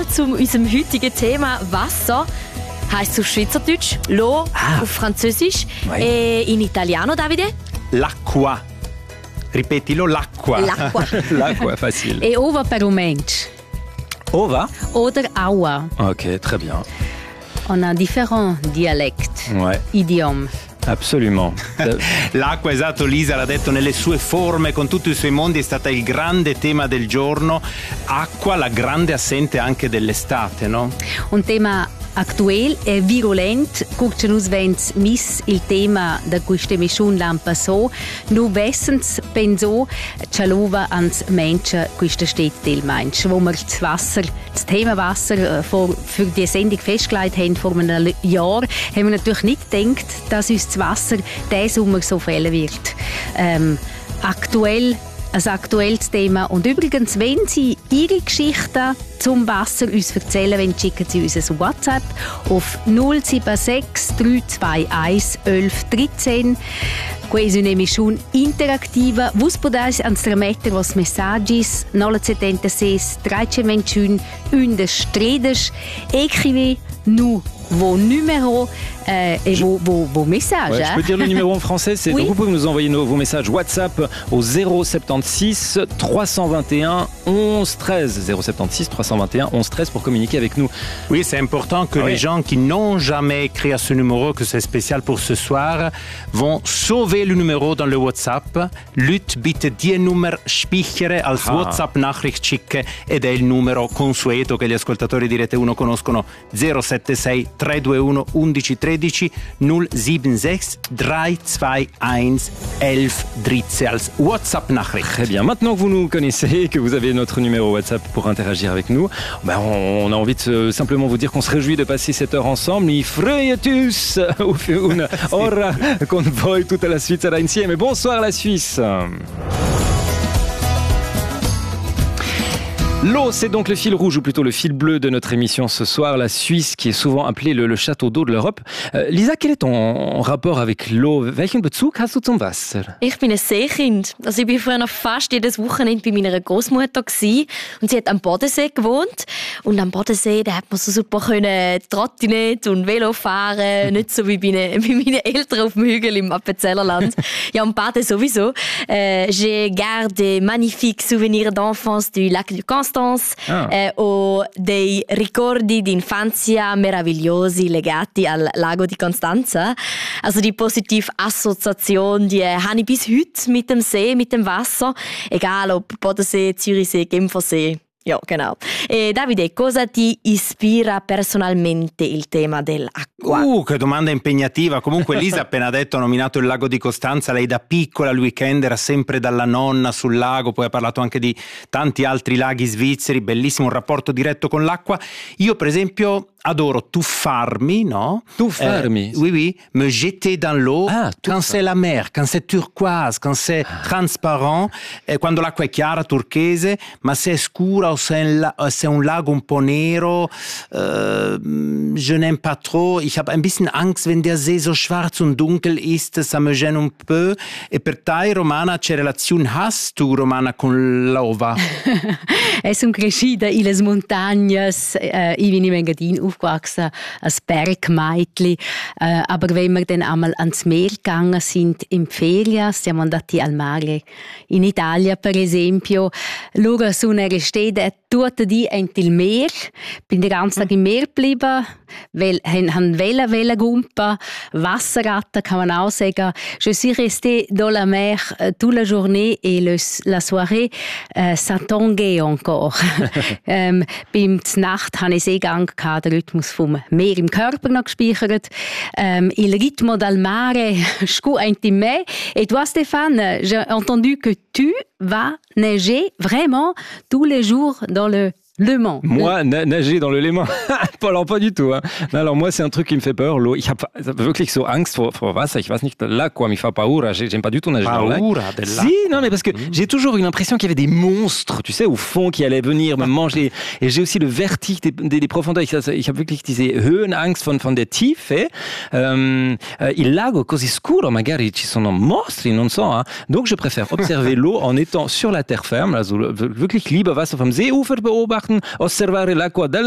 zu unserem heutigen Thema Wasser. Heißt es auf Schweizerdeutsch, l'eau, auf Französisch, in Italiano, Davide? L'acqua. Ripetilo, l'acqua. L'acqua. L'acqua, facile. Et ova per un mensch. Ova? Oder aua. Ok, très bien. On a différents dialectes, Ouais, idiomi. absolument. L'acqua, esatto, Lisa l'ha detto nelle sue forme, con tutti i suoi mondi, è stata il grande tema del giorno. Acqua, la grande assente anche dell'estate, no? Un tema aktuell e virulent. Gucci nus vens mis il tema da questa emissione l'anno passato. Nu vessens penso c'alova ans Menschen questa Städte meinst, wo wir das Thema Wasser für die Sendung festgelegt haben vor einem Jahr, haben wir natürlich nicht gedacht, dass uns das Wasser diesen Sommer so fehlen wird. Aktuell ein aktuelles Thema. Und übrigens, wenn Sie Ihre Geschichten zum Wasser uns erzählen wollen, schicken Sie uns ein WhatsApp auf 076 321 11 13. Questa è un'emissione interattiva. Vos podais ans trametter vos messaggis 976 321 13. Écrivez nous vos numéros et vos messages. Ouais, je peux dire le numéro en français, c'est Oui. donc vous pouvez nous envoyer vos messages WhatsApp au 076 321 11 13. 076 321 11 13 pour communiquer avec nous. Oui, c'est important que les gens qui n'ont jamais écrit à ce numéro, que c'est spécial pour ce soir, vont sauver le numéro dans le WhatsApp. Leute, bitte die Nummer spichere als WhatsApp-Nachricht schicken ed è il numero consueto che gli ascoltatori di Rete 1 conoscono: 076 321 11 13 076 321 11 13 als WhatsApp-Nachricht. Très bien. Maintenant que vous nous connaissez, que vous avez notre numéro WhatsApp pour interagir avec nous, ben on a envie de simplement vous dire qu'on se réjouit de passer cette heure ensemble. I freietus auf una ora con voi tutta la Svizzera insieme. Bonsoir la Suisse. L'eau, c'est donc le fil rouge, ou plutôt le fil bleu de notre émission ce soir. La Suisse, qui est souvent appelée le château d'eau de l'Europe. Lisa, quel est ton rapport avec l'eau? Welchen Bezug hast du zum Wasser? Ich bin ein Seekind. Also ich war früher noch fast jedes Wochenende bei meiner Großmutter gsi und sie hat am Bodensee gewohnt. Und am Bodensee, da hat man so super Trottinett und Velo fahren, nicht so wie bei meinen Eltern auf dem Hügel im Appenzellerland. Ja, und baden sowieso. J'ai gardé magnifiques souvenirs d'enfance du lac du Constance o dei ricordi di infanzia meravigliosi legati al lago di Constanza. Also die positive Assoziation, die habe ich bis heute mit dem See, mit dem Wasser. Egal ob Bodensee, Zürichsee, Genfersee. Ja, genau. Davide, cosa ti ispira personalmente il tema dell'acqua? Che domanda impegnativa. Comunque Lisa ha appena detto, ha nominato il lago di Costanza. Lei da piccola al weekend era sempre dalla nonna sul lago, poi ha parlato anche di tanti altri laghi svizzeri. Bellissimo, un rapporto diretto con l'acqua. Io per esempio adoro tuffarmi, no? Tuffarmi? Oui, oui, me jeter dans l'eau quand c'est la mer, quand c'est turquoise, quand c'est transparent, quando l'acqua è chiara, turchese, ma se è scura o se è un lago un po' nero, je n'aime pas trop. Ich habe ein bisschen Angst, wenn der See so schwarz und dunkel ist, ça me gêne un peu. E per te, Romana, che relazione hast tu, Romana, con l'ova? Sono cresciuta in le montagne, ich bin in Engadin aufgewachsen, als Bergmeitli. Aber wenn wir dann einmal ans Meer gegangen sind in Ferien, siamo andati al mare in Italia per esempio, loro su una stede tutta di il Meer, bin den ganzen Tag im Meer geblieben, haben Wellen gumpen, Wasserratten kann man auch sagen. Je suis restée dans la mer toute la journée et la soirée, ça tanguait encore. Beim Nacht hatte ich Seegang, den Rhythmus vom Meer im Körper noch gespeichert. Il ritmo dal mare, scu intime. Et toi, Stéphane, j'ai entendu que tu vas neiger vraiment tous les jours dans le Le Mans. Moi, nager dans le Léman? Alors, pas du tout. Hein. Alors, moi, c'est un truc qui me fait peur, l'eau. Ich habe wirklich so Angst vor Wasser. Ich weiß nicht, là, quoi, mi fa paura. J'aime pas du tout nager dans le lac. Si, non, mais parce que j'ai toujours eu l'impression qu'il y avait des monstres, tu sais, au fond, qui allaient venir me manger. Et j'ai aussi le vertige des profondeurs. Ich habe wirklich diese Höhenangst von der Tiefe. Il lago così scuro, magari ci sono mostri, non so. Hein. Donc, je préfère observer l'eau en étant sur la terre ferme, also wirklich lieber Wasser vom Seeufer beobachten, osservare l'acqua